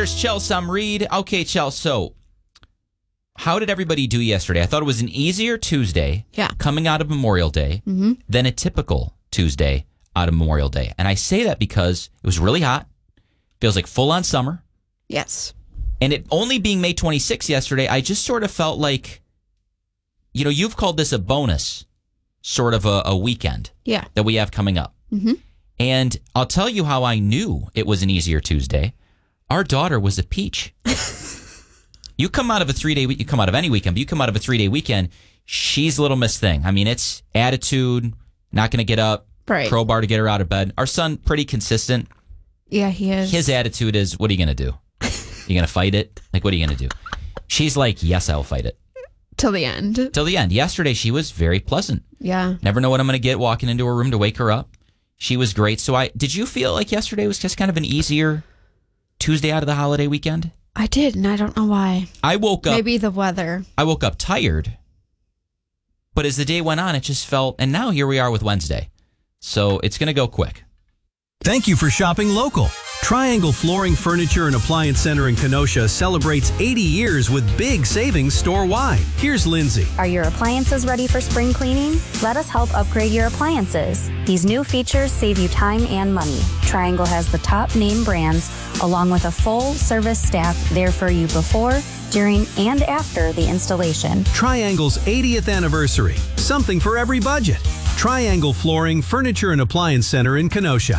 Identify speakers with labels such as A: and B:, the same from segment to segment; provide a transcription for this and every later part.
A: There's Chelsea. I'm Reed. Okay, Chelsea. So, how did everybody do yesterday? I thought it was an easier Tuesday coming out of Memorial Day than a typical Tuesday out of Memorial Day. And I say that because it was really hot. Feels like full-on summer.
B: Yes.
A: And it only being May 26th yesterday, I just sort of felt like, you've called this a bonus sort of a weekend that we have coming up.
B: Mm-hmm.
A: And I'll tell you how I knew it was an easier Tuesday. Our daughter was a peach. You come out of a 3-day week, you come out of any weekend, but you come out of a 3-day weekend, she's Little Miss Thing. I mean, it's attitude, not going to get up, crowbar to get her out of bed. Our son, pretty consistent.
B: Yeah, he is.
A: His attitude is, what are you going to do? You going to fight it? Like, what are you going to do? She's like, yes, I'll fight it.
B: Till the end.
A: Till the end. Yesterday, she was very pleasant.
B: Yeah.
A: Never know what I'm going to get walking into her room to wake her up. She was great. So did you feel like yesterday was just kind of an easier Tuesday out of the holiday weekend?
B: I did, and I don't know why.
A: I woke up...
B: Maybe the weather.
A: I woke up tired, but as the day went on, it just felt... And now here we are with Wednesday. So it's going to go quick.
C: Thank you for shopping local. Triangle Flooring, Furniture, and Appliance Center in Kenosha celebrates 80 years with big savings store-wide. Here's Lindsay.
D: Are your appliances ready for spring cleaning? Let us help upgrade your appliances. These new features save you time and money. Triangle has the top name brands, along with a full service staff there for you before, during, and after the installation.
C: Triangle's 80th anniversary. Something for every budget. Triangle Flooring, Furniture, and Appliance Center in Kenosha.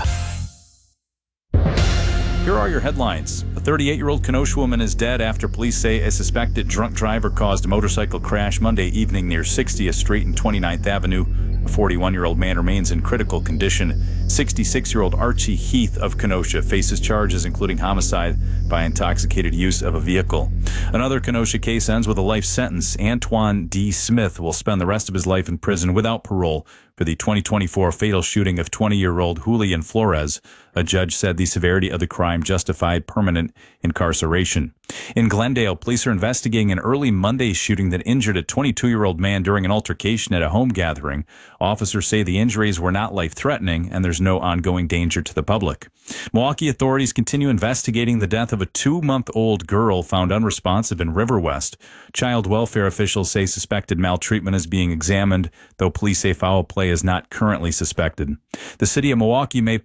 E: Here are your headlines. A 38-year-old Kenosha woman is dead after police say a suspected drunk driver caused a motorcycle crash Monday evening near 60th Street and 29th Avenue. A 41-year-old man remains in critical condition. 66-year-old Archie Heath of Kenosha faces charges including homicide by intoxicated use of a vehicle. Another Kenosha case ends with a life sentence. Antoine D. Smith will spend the rest of his life in prison without parole for the 2024 fatal shooting of 20-year-old Julian Flores. A judge said the severity of the crime justified permanent incarceration. In Glendale, police are investigating an early Monday shooting that injured a 22-year-old man during an altercation at a home gathering. Officers say the injuries were not life-threatening and there's no ongoing danger to the public. Milwaukee authorities continue investigating the death of a 2-month-old girl found unresponsive in River West. Child welfare officials say suspected maltreatment is being examined, though police say foul play is not currently suspected. The city of Milwaukee may